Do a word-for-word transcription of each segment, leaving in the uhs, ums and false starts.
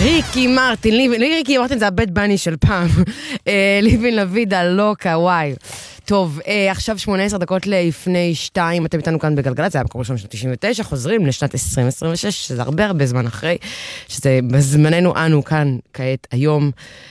ריקי מרטין, ליבין, ריקי מרטין זה הבית בני של פעם. ליבין לוידה, לוקה, וואי. טוב, עכשיו שמונה עשרה דקות לפני שתיים, אתם איתנו כאן בגלגלת, זה היה מקום ראשון שנת תשעים ותשע, חוזרים לשנת עשרים עשרים ושש, שזה הרבה הרבה זמן אחרי, שזה בזמננו אנו כאן כעת היום,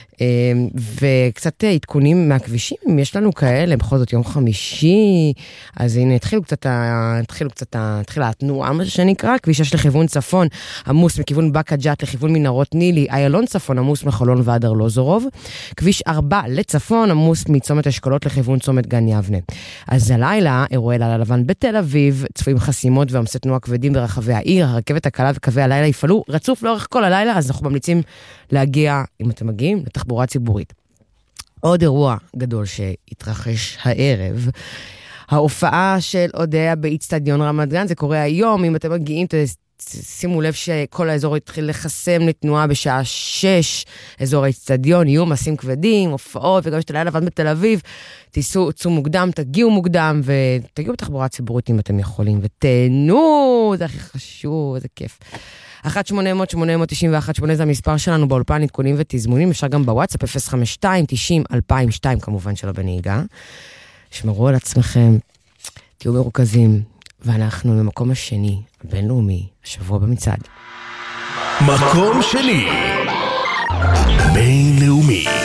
וקצת עדכונים מהכבישים, אם יש לנו כאלה, בכל זאת יום חמישי, אז הנה, התחילו קצת, התחילו קצת, התחילה התנועה, מה שנקרא, כביש שש לכיוון צפון, עמוס מכיוון בקה ג'ת לכיוון מנהרות נילי, איילון צפון, עמוס מחולון ועד ארלוזורוב, כביש ארבע לצפון, עמוס מצומת אשכולות לכיוון צומת גן יבנה. אז הלילה, אירועי לילה לבן בתל אביב, צפויים חסימות ועומסי תנועה כבדים ברחבי העיר, הרכבת הקלה וקווי הלילה יפעלו רצוף לאורך כל הלילה, אז אנחנו ממליצים להגיע, אם אתם מגיעים, לתחבורה ציבורית. עוד אירוע גדול שהתרחש הערב, ההופעה של אודיה באצטדיון רמת גן, זה קורה היום, אם אתם מגיעים, שימו לב שכל האזור התחיל לחסם לתנועה בשעה שש, אזור האצטדיון, יהיו מסים כבדים, הופעות, וגם יש את הלילה לבן בתל אביב, תיסעו, צאו מוקדם, תגיעו מוקדם, ותגיעו בתחבורה ציבורית אם אתם יכולים, ותהנו, זה הכי חשוב, זה כיף. אחת שמונה אפס אפס שמונה תשע אחת שמונה זה המספר שלנו באולפן, עדכונים ותזמונים, אפשר גם בוואטסאפ אפס חמש שתיים תשעים אלפיים ושתיים כמובן של הבנהיגה. שמרו על עצמכם, תהיו מרוכזים, ואנחנו במקום השני, הבינלאומי, השבוע במצעד. מקום שני, בינלאומי.